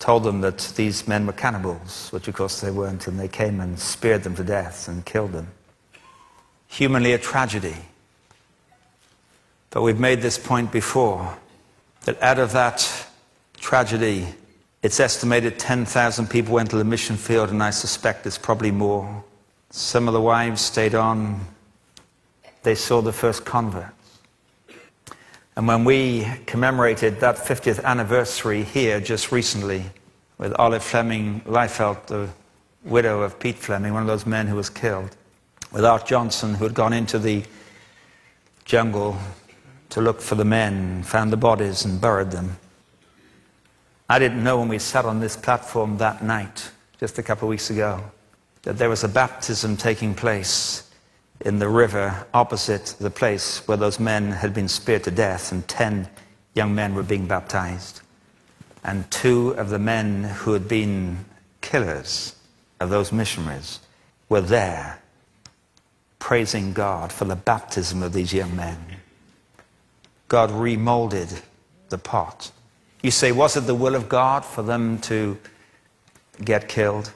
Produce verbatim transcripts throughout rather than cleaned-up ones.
told them that these men were cannibals, which of course they weren't, and they came and speared them to death and killed them. Humanly a tragedy. But we've made this point before, that out of that tragedy, it's estimated ten thousand people went to the mission field, and I suspect it's probably more. Some of the wives stayed on. They saw the first converts. And when we commemorated that fiftieth anniversary here just recently with Olive Fleming Liefeld, the widow of Pete Fleming, one of those men who was killed, with Art Johnson, who had gone into the jungle to look for the men, found the bodies and buried them. I didn't know when we sat on this platform that night, just a couple of weeks ago, that there was a baptism taking place in the river opposite the place where those men had been speared to death, and ten young men were being baptized. And two of the men who had been killers of those missionaries were there, praising God for the baptism of these young men. God remolded the pot. You say, was it the will of God for them to get killed?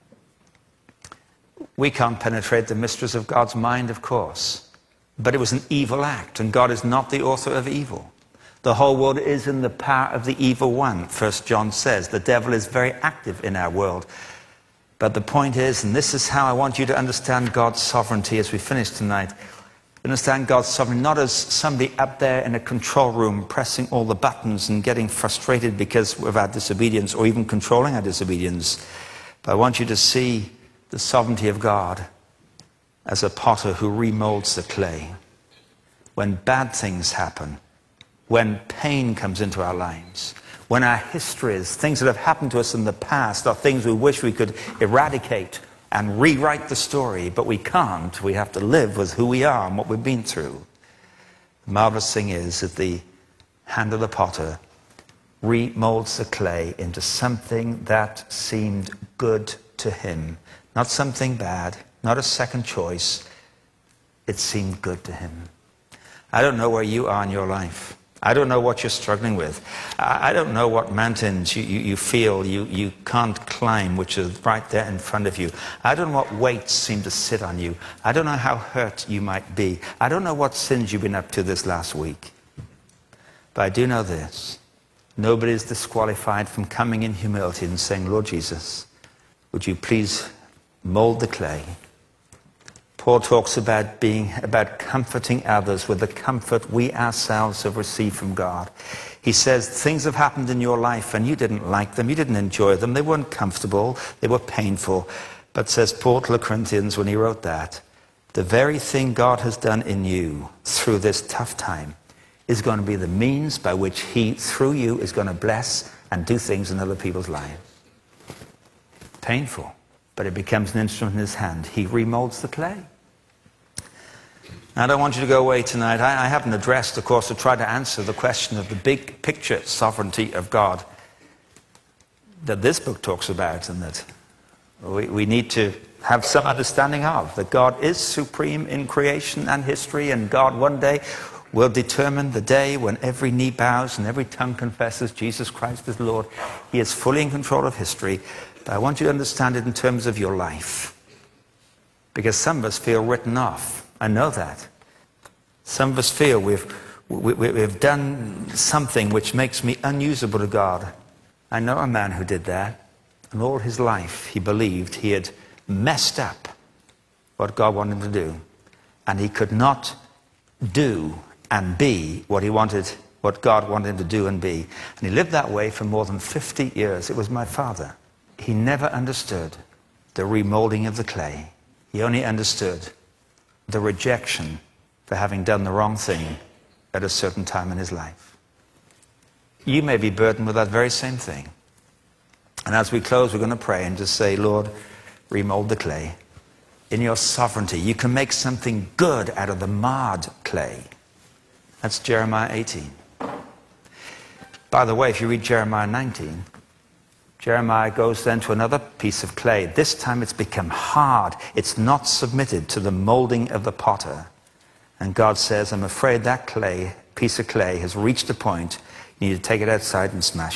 We can't penetrate the mysteries of God's mind, of course. But it was an evil act, and God is not the author of evil. The whole world is in the power of the evil one, First John says. The devil is very active in our world. But the point is, and this is how I want you to understand God's sovereignty as we finish tonight, understand God's sovereignty not as somebody up there in a control room pressing all the buttons and getting frustrated because of our disobedience, or even controlling our disobedience. But I want you to see the sovereignty of God as a potter who remolds the clay. When bad things happen, when pain comes into our lives, when our histories, things that have happened to us in the past, are things we wish we could eradicate and rewrite the story, but we can't. We have to live with who we are and what we've been through. The marvelous thing is that the hand of the potter remolds the clay into something that seemed good to him. Not something bad, not a second choice. It seemed good to him. I don't know where you are in your life. I don't know what you're struggling with. I don't know what mountains you, you, you feel you, you can't climb, which is right there in front of you. I don't know what weights seem to sit on you. I don't know how hurt you might be. I don't know what sins you've been up to this last week. But I do know this. Nobody is disqualified from coming in humility and saying, Lord Jesus, would you please mold the clay? Paul talks about being, about comforting others with the comfort we ourselves have received from God. He says, things have happened in your life and you didn't like them, you didn't enjoy them, they weren't comfortable, they were painful. But says Paul to the Corinthians when he wrote that, the very thing God has done in you through this tough time is going to be the means by which he, through you, is going to bless and do things in other people's lives. Painful. But it becomes an instrument in his hand. He remolds the clay. I don't want you to go away tonight. I, I haven't addressed, of course, to try to answer the question of the big picture sovereignty of God that this book talks about, and that we, we need to have some understanding of. That God is supreme in creation and history, and God one day will determine the day when every knee bows and every tongue confesses Jesus Christ is Lord. He is fully in control of history. But I want you to understand it in terms of your life. Because some of us feel written off. I know that. Some of us feel we've, we, we've done something which makes me unusable to God. I know a man who did that. And all his life he believed he had messed up what God wanted him to do. And he could not do and be what he wanted, what God wanted him to do and be. And he lived that way for more than fifty years. It was my father. He never understood the remolding of the clay. He only understood the rejection for having done the wrong thing at a certain time in his life. You may be burdened with that very same thing. And as we close, we're going to pray and just say, Lord, remold the clay. In your sovereignty, you can make something good out of the marred clay. That's Jeremiah eighteen. By the way, if you read Jeremiah nineteen, Jeremiah goes then to another piece of clay. This time it's become hard. It's not submitted to the molding of the potter. And God says, I'm afraid that clay, piece of clay, has reached a point. You need to take it outside and smash it.